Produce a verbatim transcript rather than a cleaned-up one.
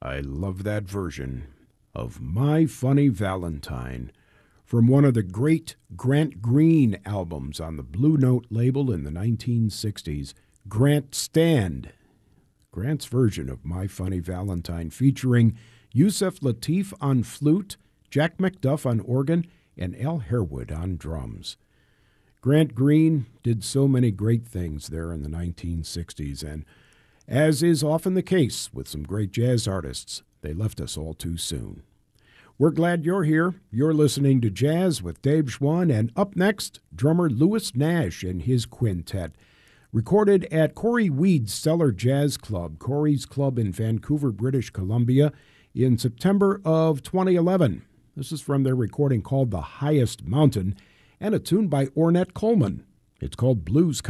I love that version of My Funny Valentine from one of the great Grant Green albums on the Blue Note label in the nineteen sixties, Grant Stand. Grant's version of My Funny Valentine featuring Yusef Lateef on flute, Jack McDuff on organ, and Al Harewood on drums. Grant Green did so many great things there in the nineteen sixties, and as is often the case with some great jazz artists, they left us all too soon. We're glad you're here. You're listening to Jazz with Dave Schwann, and up next, drummer Louis Nash and his quintet, recorded at Corey Weed's Stellar Jazz Club, Corey's Club in Vancouver, British Columbia, in September of twenty eleven. This is from their recording called The Highest Mountain, and a tune by Ornette Coleman. It's called Blues